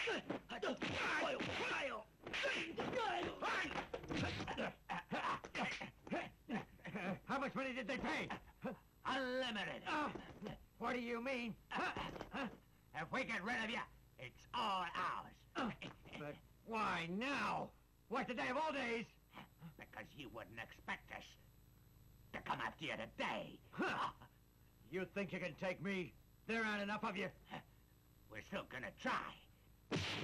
How much money did they pay? Unlimited. What do you mean? If we get rid of you, it's all ours. But why now? What's the day of all days? Because you wouldn't expect us to come after you today. You think you can take me? There aren't enough of you. We're still gonna try.